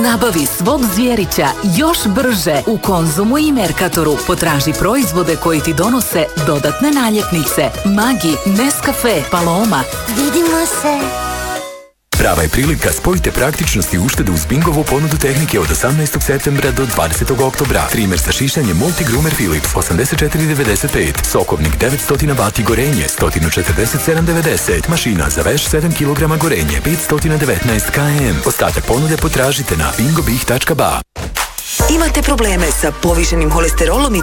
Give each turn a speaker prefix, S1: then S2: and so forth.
S1: Nabavi svog zvjerića još brže u Konzumu i Mercatoru. Potraži proizvode koji ti donose dodatne naljepnice. Magi, Nescafe, Paloma.
S2: Vidimo se!
S3: Prava je prilika, spojite praktičnost i uštedu uz Bingovu ponudu tehnike od 18. septembra do 20. oktobra. Trimer sa šišanjem Multigroomer Philips 84,95, sokovnik 900 W gorenje 147,90, mašina za veš 7 kg gorenje 519 km. Ostatak ponude potražite na bingobih.ba.
S4: Imate probleme sa povišenim holesterolom i